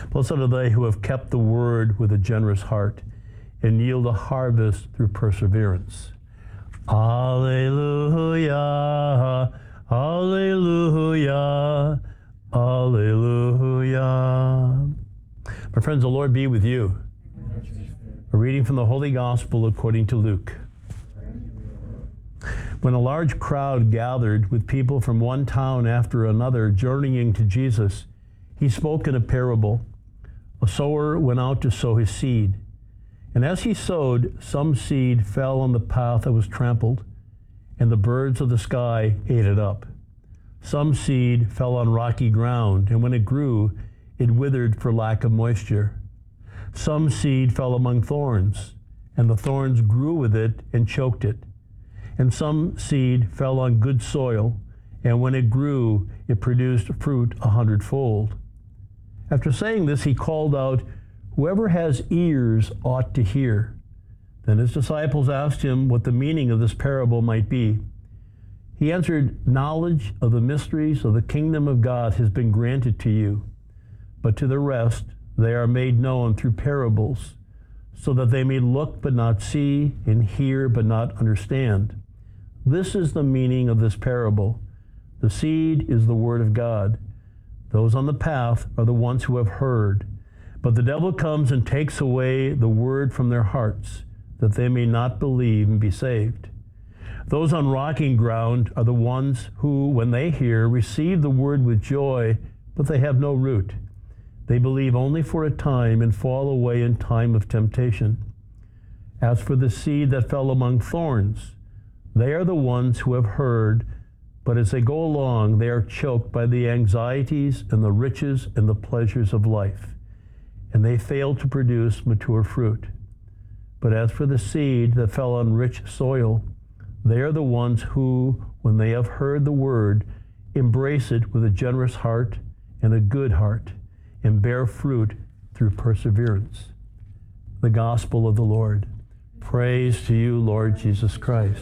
Blessed are they who have kept the word with a generous heart and yield a harvest through perseverance. Alleluia, alleluia, alleluia. My friends, the Lord be with you. A reading from the Holy Gospel according to Luke. When a large crowd gathered with people from one town after another journeying to Jesus, he spoke in a parable. A sower went out to sow his seed. And as he sowed, some seed fell on the path that was trampled, and the birds of the sky ate it up. Some seed fell on rocky ground, and when it grew, it withered for lack of moisture. Some seed fell among thorns, and the thorns grew with it and choked it. And some seed fell on good soil, and when it grew, it produced fruit 100-fold. After saying this, he called out, "Whoever has ears ought to hear." Then his disciples asked him what the meaning of this parable might be. He answered, "Knowledge of the mysteries of the kingdom of God has been granted to you, but to the rest they are made known through parables, so that they may look but not see, and hear but not understand. This is the meaning of this parable. The seed is the word of God. Those on the path are the ones who have heard. But the devil comes and takes away the word from their hearts, that they may not believe and be saved. Those on rocky ground are the ones who, when they hear, receive the word with joy, but they have no root. They believe only for a time and fall away in time of temptation. As for the seed that fell among thorns, they are the ones who have heard, but as they go along, they are choked by the anxieties and the riches and the pleasures of life, and they fail to produce mature fruit. But as for the seed that fell on rich soil, they are the ones who, when they have heard the word, embrace it with a generous heart and a good heart, and bear fruit through perseverance. The Gospel of the Lord. Praise to you, Lord Jesus Christ.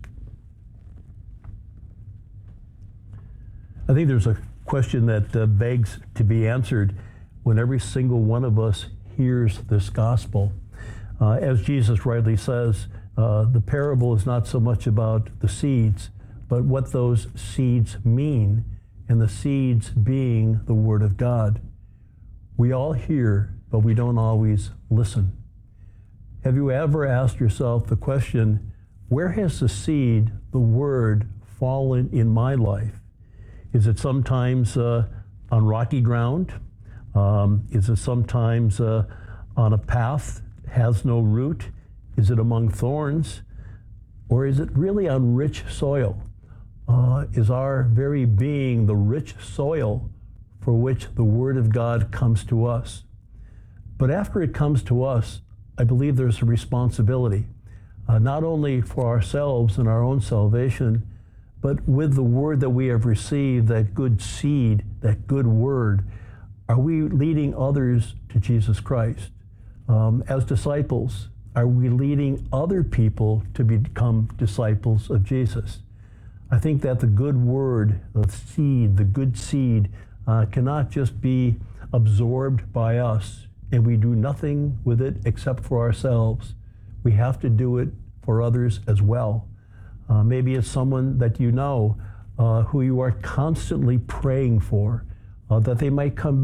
I think there's a question that begs to be answered when every single one of us hears this gospel. As Jesus rightly says, the parable is not so much about the seeds, but what those seeds mean, and the seeds being the Word of God. We all hear, but we don't always listen. Have you ever asked yourself the question, where has the seed, the Word, fallen in my life? Is it sometimes on rocky ground? Is it sometimes on a path, has no root? Is it among thorns? Or is it really on rich soil? Is our very being the rich soil for which the Word of God comes to us? But after it comes to us, I believe there's a responsibility, not only for ourselves and our own salvation, but with the word that we have received, that good seed, that good word, are we leading others to Jesus Christ? As disciples, are we leading other people to become disciples of Jesus? I think that the good word, the seed, the good seed, cannot just be absorbed by us and we do nothing with it except for ourselves. We have to do it for others as well. Maybe it's someone that you know who you are constantly praying for, that they might come back.